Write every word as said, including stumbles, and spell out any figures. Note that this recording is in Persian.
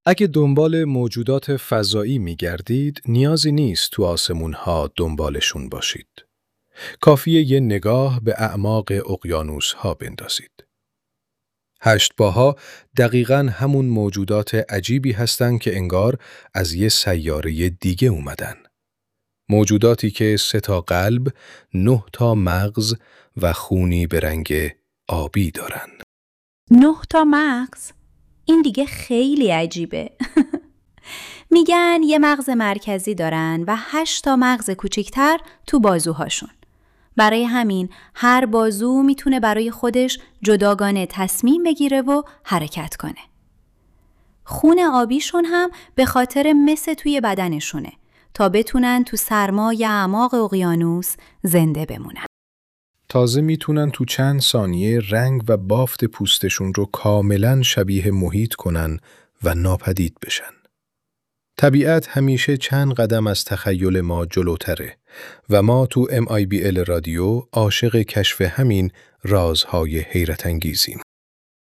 اگه دنبال موجودات فضایی می‌گردید، نیازی نیست تو آسمون‌ها دنبالشون باشید. کافیه یه نگاه به اعماق اقیانوس‌ها بندازید. هشت‌پاها دقیقاً همون موجودات عجیبی هستن که انگار از یه سیاره دیگه اومدن. موجوداتی که سه تا قلب، نه تا مغز و خونی به رنگ آبی دارن. نه تا مغز؟ این دیگه خیلی عجیبه. میگن یه مغز مرکزی دارن و هشت تا مغز کوچیکتر تو بازوهاشون. برای همین هر بازو میتونه برای خودش جداگانه تصمیم بگیره و حرکت کنه. خون آبیشون هم به خاطر مس توی بدنشونه تا بتونن تو سرمای اعماق اقیانوس زنده بمونن. تازه میتونن تو چند ثانیه رنگ و بافت پوستشون رو کاملاً شبیه محیط کنن و ناپدید بشن. طبیعت همیشه چند قدم از تخیل ما جلوتره و ما تو ام آی بی ال رادیو عاشق کشف همین رازهای حیرت انگیزیم.